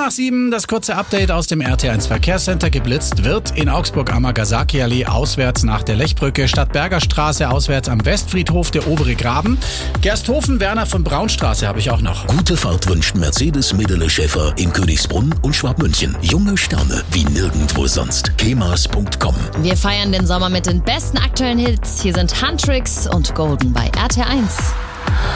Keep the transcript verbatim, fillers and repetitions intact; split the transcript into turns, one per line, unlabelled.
nach sieben, das kurze Update aus dem R T eins Verkehrscenter. Geblitzt wird in Augsburg Amagasaki-Allee auswärts nach der Lechbrücke, Stadtberger Straße auswärts am Westfriedhof, der obere Graben. Gersthofen, Werner von Braunstraße habe ich auch noch.
Gute Fahrt wünscht Mercedes Medele Schäfer in Königsbrunn und Schwabmünchen. Junge Sterne wie nirgendwo sonst. kemas punkt com.
Wir feiern den Sommer mit den besten aktuellen Hits. Hier sind Huntrix und Golden bei R T eins.